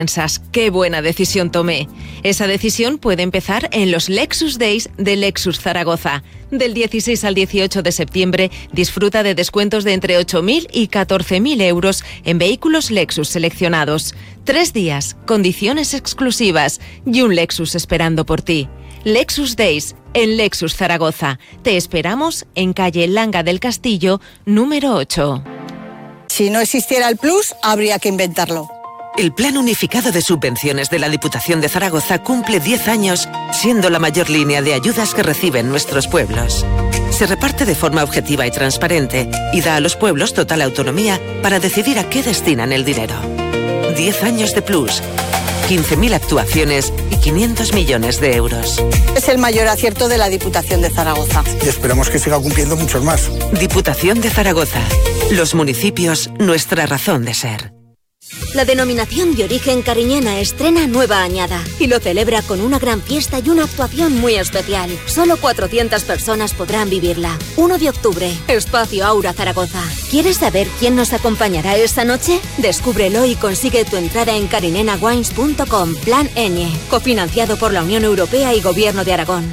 Piensas, qué buena decisión tomé. Esa decisión puede empezar en los Lexus Days de Lexus Zaragoza. Del 16 al 18 de septiembre, disfruta de descuentos de entre 8.000 y 14.000 euros en vehículos Lexus seleccionados. 3 días, condiciones exclusivas y un Lexus esperando por ti. Lexus Days en Lexus Zaragoza. Te esperamos en calle Langa del Castillo, número 8. Si no existiera el Plus, habría que inventarlo. El Plan Unificado de Subvenciones de la Diputación de Zaragoza cumple 10 años, siendo la mayor línea de ayudas que reciben nuestros pueblos. Se reparte de forma objetiva y transparente y da a los pueblos total autonomía para decidir a qué destinan el dinero. 10 años de Plus, 15.000 actuaciones y 500 millones de euros. Es el mayor acierto de la Diputación de Zaragoza. Y esperamos que siga cumpliendo muchos más. Diputación de Zaragoza. Los municipios, nuestra razón de ser. La denominación de origen cariñena estrena nueva añada y lo celebra con una gran fiesta y una actuación muy especial. Solo 400 personas podrán vivirla. 1 de octubre, Espacio Aura Zaragoza. ¿Quieres saber quién nos acompañará esta noche? Descúbrelo y consigue tu entrada en carinenawines.com. Plan Ñ, cofinanciado por la Unión Europea y Gobierno de Aragón.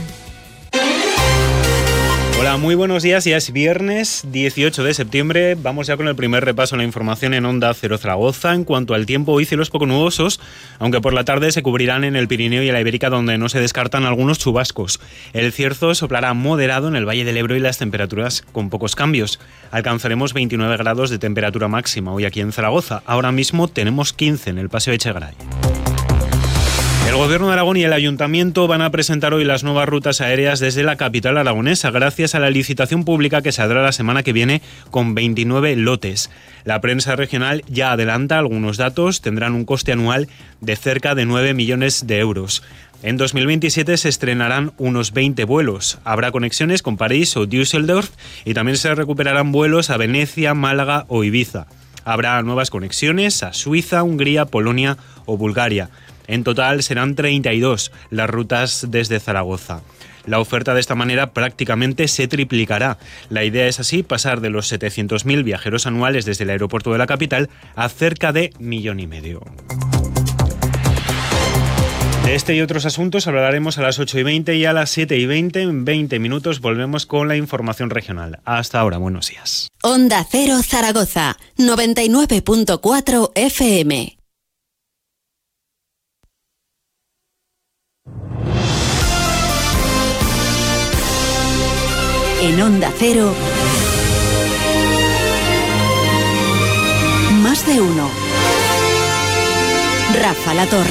Hola, muy buenos días. Ya es viernes 18 de septiembre. Vamos ya con el primer repaso a la información en Onda Cero Zaragoza. En cuanto al tiempo, hoy cielos poco nubosos, aunque por la tarde se cubrirán en el Pirineo y la Ibérica, donde no se descartan algunos chubascos. El cierzo soplará moderado en el Valle del Ebro y las temperaturas con pocos cambios. Alcanzaremos 29 grados de temperatura máxima hoy aquí en Zaragoza. Ahora mismo tenemos 15 en el Paseo Echegaray. El Gobierno de Aragón y el Ayuntamiento van a presentar hoy las nuevas rutas aéreas desde la capital aragonesa, gracias a la licitación pública que saldrá la semana que viene con 29 lotes. La prensa regional ya adelanta algunos datos, tendrán un coste anual de cerca de 9 millones de euros. En 2027 se estrenarán unos 20 vuelos. Habrá conexiones con París o Düsseldorf y también se recuperarán vuelos a Venecia, Málaga o Ibiza. Habrá nuevas conexiones a Suiza, Hungría, Polonia o Bulgaria. En total serán 32 las rutas desde Zaragoza. La oferta de esta manera prácticamente se triplicará. La idea es así pasar de los 700.000 viajeros anuales desde el aeropuerto de la capital a cerca de 1,5 millones. De este y otros asuntos hablaremos a las 8:20 y a las 7:20. En 20 minutos volvemos con la información regional. Hasta ahora, buenos días. Onda Cero Zaragoza, 99.4 FM. En Onda Cero, Más de uno. Rafa La Torre.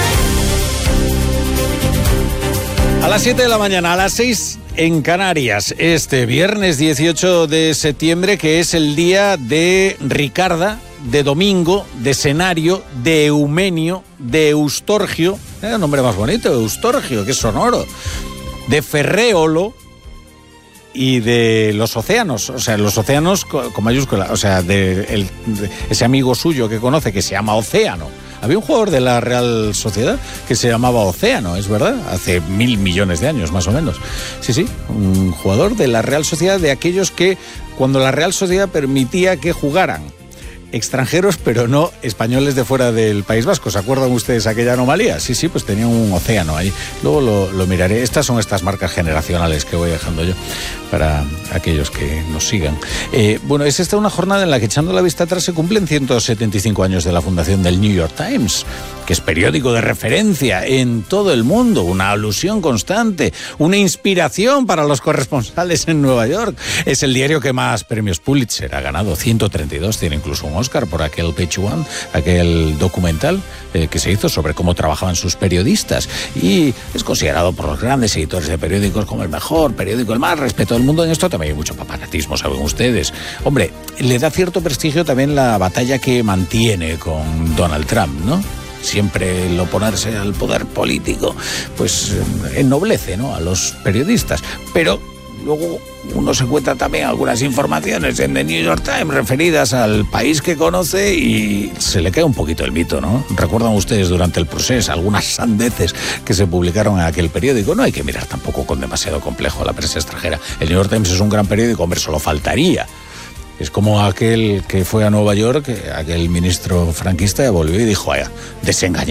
A las 7 de la mañana, a las 6 en Canarias, este viernes 18 de septiembre, que es el día de Ricarda, de Domingo, de Escenario, de Eumenio, de Eustorgio, un nombre más bonito, Eustorgio, que sonoro, de Ferréolo, y de los océanos, o sea, los océanos con mayúscula, o sea, de ese amigo suyo que conoce que se llama Océano. Había un jugador de la Real Sociedad que se llamaba Océano, es verdad, hace 1.000 millones de años más o menos. Sí, un jugador de la Real Sociedad, de aquellos que cuando la Real Sociedad permitía que jugaran extranjeros, pero no españoles de fuera del País Vasco. ¿Se acuerdan ustedes aquella anomalía? Sí, pues tenía un océano ahí. Luego lo miraré. Estas son estas marcas generacionales que voy dejando yo para aquellos que nos sigan. Bueno, es esta una jornada en la que, echando la vista atrás, se cumplen 175 años de la fundación del New York Times, que es periódico de referencia en todo el mundo, una alusión constante, una inspiración para los corresponsales en Nueva York. Es el diario que más premios Pulitzer ha ganado, 132, tiene incluso un Oscar por aquel Page One, aquel documental que se hizo sobre cómo trabajaban sus periodistas, y es considerado por los grandes editores de periódicos como el mejor periódico, el más respetado del mundo. En esto también hay mucho papanatismo, saben ustedes. Hombre, le da cierto prestigio también la batalla que mantiene con Donald Trump, ¿no? Siempre el oponerse al poder político, pues ennoblece, ¿no?, a los periodistas. Pero luego uno se encuentra también algunas informaciones en The New York Times referidas al país que conoce y se le cae un poquito el mito, ¿no? ¿Recuerdan ustedes durante el proceso algunas sandeces que se publicaron en aquel periódico? No hay que mirar tampoco con demasiado complejo a la prensa extranjera. El New York Times es un gran periódico, hombre, solo faltaría. Es como aquel que fue a Nueva York, aquel ministro franquista, volvió y dijo, desengañado.